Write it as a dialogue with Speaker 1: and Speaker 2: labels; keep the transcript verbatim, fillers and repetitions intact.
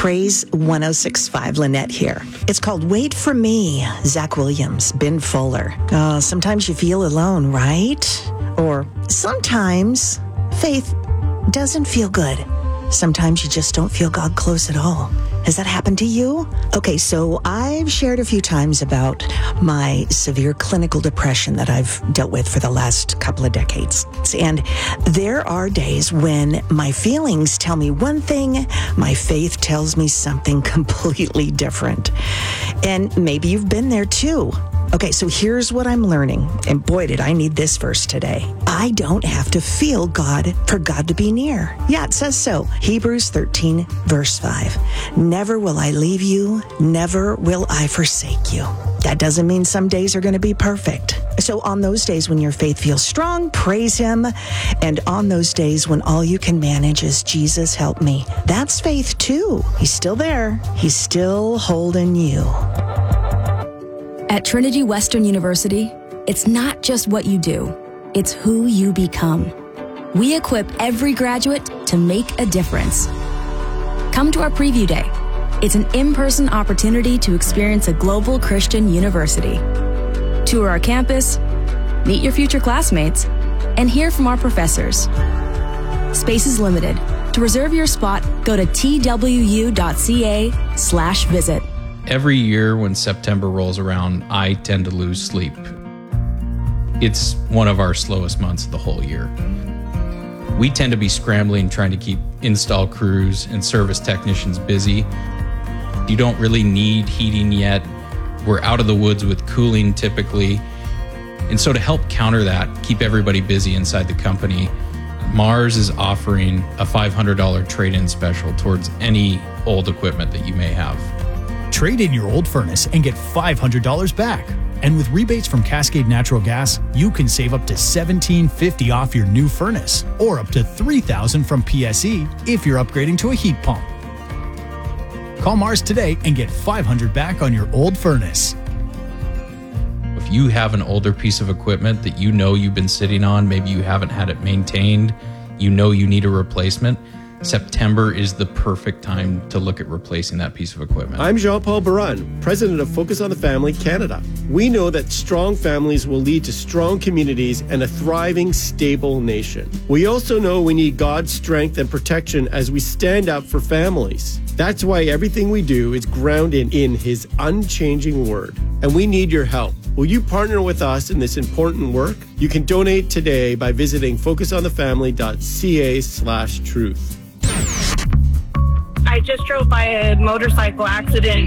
Speaker 1: Praise one oh six point five, Lynette here. It's called Wait for Me, Zach Williams, Ben Fuller. Uh, sometimes you feel alone, right? Or sometimes faith doesn't feel good. Sometimes you just don't feel God close at all. Has that happened to you? Okay, so I've shared a few times about my severe clinical depression that I've dealt with for the last couple of decades. And there are days when my feelings tell me one thing, my faith tells me something completely different. And maybe you've been there too. Okay, so here's what I'm learning. And boy, did I need this verse today. I don't have to feel God for God to be near. Yeah, it says so. Hebrews thirteen, verse five. Never will I leave you. Never will I forsake you. That doesn't mean some days are going to be perfect. So on those days when your faith feels strong, praise Him. And on those days when all you can manage is Jesus, help me. That's faith too. He's still there. He's still holding you.
Speaker 2: At Trinity Western University, it's not just what you do, it's who you become. We equip every graduate to make a difference. Come to our preview day. It's an in-person opportunity to experience a global Christian university. Tour our campus, meet your future classmates, and hear from our professors. Space is limited. To reserve your spot, go to twu.ca slash visit.
Speaker 3: Every year when September rolls around, I tend to lose sleep. It's one of our slowest months of the whole year. We tend to be scrambling, trying to keep install crews and service technicians busy. You don't really need heating yet. We're out of the woods with cooling typically. And so to help counter that, keep everybody busy inside the company, Mars is offering a five hundred dollars trade-in special towards any old equipment that you may have.
Speaker 4: Trade in your old furnace and get five hundred dollars back. And with rebates from Cascade Natural Gas, you can save up to seventeen fifty off your new furnace, or up to three thousand from P S E if you're upgrading to a heat pump. Call Mars today and get five hundred back on your old furnace.
Speaker 3: If you have an older piece of equipment that you know you've been sitting on, maybe you haven't had it maintained, you know you need a replacement, September is the perfect time to look at replacing that piece of equipment.
Speaker 5: I'm Jean-Paul Baran, president of Focus on the Family Canada. We know that strong families will lead to strong communities and a thriving, stable nation. We also know we need God's strength and protection as we stand up for families. That's why everything we do is grounded in His unchanging word. And we need your help. Will you partner with us in this important work? You can donate today by visiting focusonthefamily.ca slash truth.
Speaker 6: I just drove by a motorcycle accident